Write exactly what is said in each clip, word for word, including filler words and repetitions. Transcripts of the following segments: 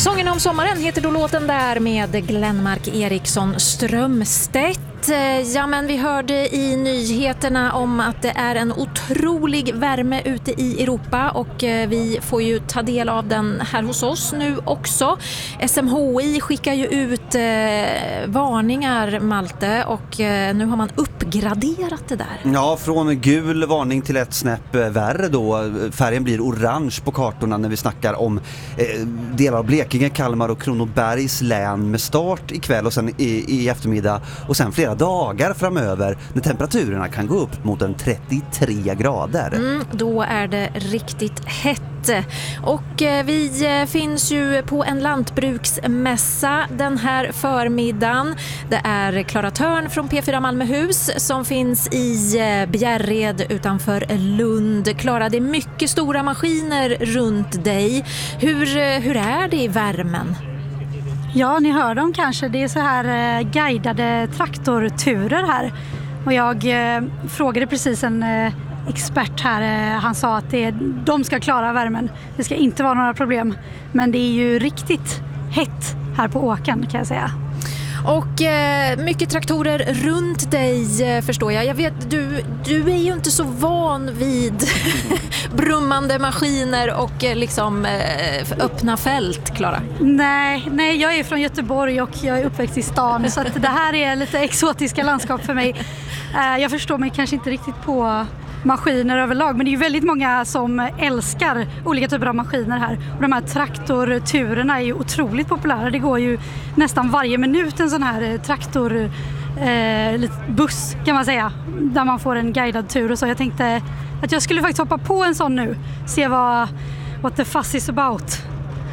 Sången om sommaren heter då låten där med Glenmark Eriksson Strömstedt. Ja, men vi hörde i nyheterna om att det är en otrolig värme ute i Europa och vi får ju ta del av den här hos oss nu också. S M H I skickar ju ut eh, varningar, Malte, och eh, nu har man uppgraderat det där. Ja, från gul varning till ett snäpp värre då. Färgen blir orange på kartorna när vi snackar om eh, delar av Blekinge, Kalmar och Kronobergs län med start ikväll och sen i, i eftermiddag och sen flera dagar framöver när temperaturerna kan gå upp mot en trettiotre grader. Mm, då är det riktigt hett. Och eh, vi eh, finns ju på en lantbruksmässa den här förmiddagen. Det är Klara Törn från P fyra Malmöhus som finns i eh, Bjärred utanför Lund. Klara, det är mycket stora maskiner runt dig. Hur, eh, hur är det i värmen? Ja, ni hör dem kanske. Det är så här eh, guidade traktorturer här. Och jag eh, frågade precis en eh, expert här. Eh, han sa att det, de ska klara värmen. Det ska inte vara några problem. Men det är ju riktigt hett här på åkern, kan jag säga. Och eh, mycket traktorer runt dig eh, förstår jag. Jag vet, du, du är ju inte så van vid brummande maskiner och eh, liksom eh, öppna fält, Klara. Nej, nej, jag är från Göteborg och jag är uppväxt i stan. Så att det här är lite exotiska landskap för mig. Eh, jag förstår mig kanske inte riktigt på maskiner överlag, men det är ju väldigt många som älskar olika typer av maskiner här. Och de här traktorturerna är ju otroligt populära. Det går ju nästan varje minut en sån här traktor eh, buss kan man säga, där man får en guidad tur och så. Jag tänkte att jag skulle faktiskt hoppa på en sån nu, se vad what the fuss is about.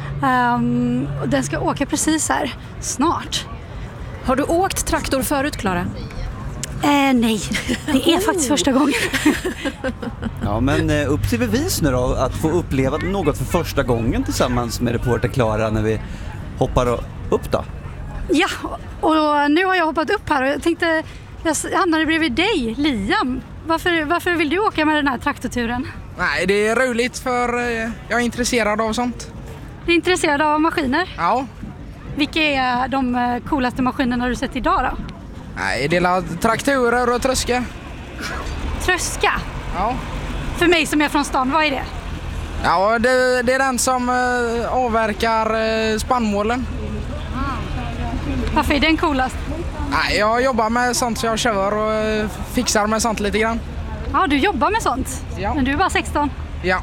Um, och den ska åka precis här snart. Har du åkt traktor förut, Klara? Eh, nej, det är oh. faktiskt första gången. Ja, men eh, upp till bevis nu då, att få uppleva något för första gången tillsammans med reporter Klara när vi hoppar upp då. Ja, och nu har jag hoppat upp här och jag tänkte, jag hamnade bredvid dig, Liam. Varför, varför vill du åka med den här traktorturen? Nej, det är roligt för eh, jag är intresserad av sånt. Du är intresserad av maskiner? Ja. Vilka är de coolaste maskinerna du sett idag då? Nej, det är traktorer och tröska. Tröska? Ja. För mig som är från stan, vad är det? Ja, det, det är den som eh, avverkar eh, spannmålen. Varför är den coolast? Nej, jag jobbar med sånt så jag kör och eh, fixar med sånt lite grann. Ja, du jobbar med sånt? Ja. Men du är bara sexton? Ja.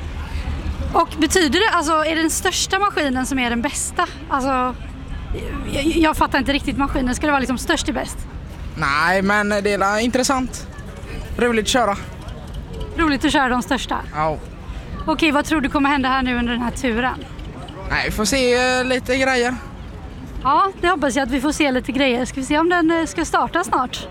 Och betyder det, alltså är det den största maskinen som är den bästa? Alltså, jag, jag fattar inte riktigt maskinen. Ska det vara liksom störst i bäst? Nej, men det är intressant. Roligt att köra. Roligt att köra de största? Ja. Okej, vad tror du kommer hända här nu under den här turen? Nej, vi får se lite grejer. Ja, det hoppas jag att vi får se lite grejer. Ska vi se om den ska starta snart?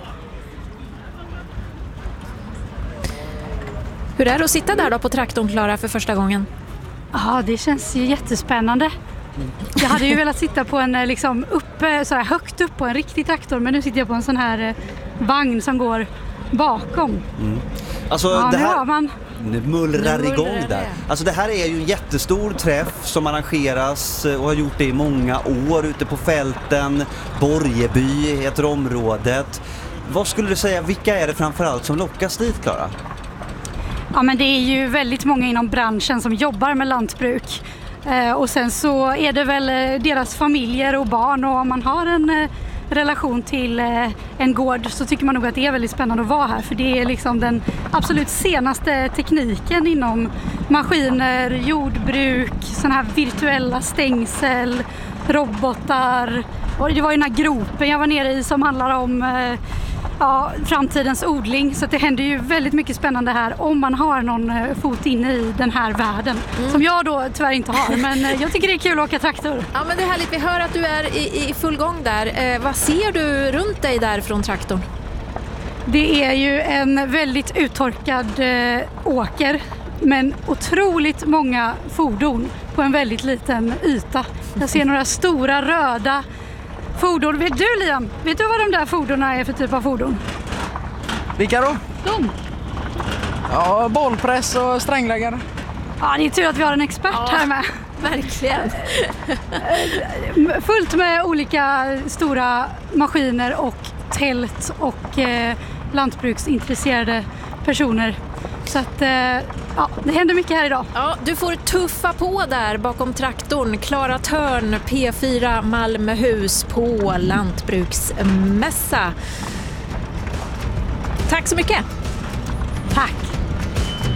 Hur är det att sitta där då på traktorn, Klara, för första gången? Ja, det känns ju jättespännande. Jag hade ju velat sitta på en liksom uppe, så här högt upp på en riktig traktor, men nu sitter jag på en sån här vagn som går bakom. Mm. Alltså, ja, det nu här... hör man. Det mullrar igång där. Alltså det här är ju en jättestor träff som arrangeras och har gjort det i många år ute på fälten. Borgeby heter området. Vad skulle du säga, vilka är det framförallt som lockas dit, Klara? Ja, men det är ju väldigt många inom branschen som jobbar med lantbruk. Eh, och sen så är det väl deras familjer och barn, och om man har en eh, relation till eh, en gård så tycker man nog att det är väldigt spännande att vara här, för det är liksom den absolut senaste tekniken inom maskiner, jordbruk, sådana här virtuella stängsel, robotar, och det var ju den här gropen jag var nere i som handlar om eh, ja, framtidens odling, så att det händer ju väldigt mycket spännande här om man har någon eh, fot inne i den här världen, mm. som jag då tyvärr inte har, men eh, jag tycker det är kul att åka traktor. Ja, men det är härligt, vi hör att du är i, i full gång där. Eh, vad ser du runt dig där från traktorn? Det är ju en väldigt uttorkad eh, åker, men otroligt många fordon på en väldigt liten yta. Jag ser några stora röda fordon. Vet du, Liam? Vet du vad de där fordonen är för typ av fordon? Vilka då? De. Ja, bollpress och strängläggare. Ja, det är tur att vi har en expert Ja. här med. Verkligen. Fullt med olika stora maskiner och tält och eh, lantbruksintresserade personer. Så att eh, ja, det händer mycket här idag. Ja, du får tuffa på där bakom traktorn. Klara Törn, P fyra Malmöhus på Lantbruksmässa. Tack så mycket. Tack.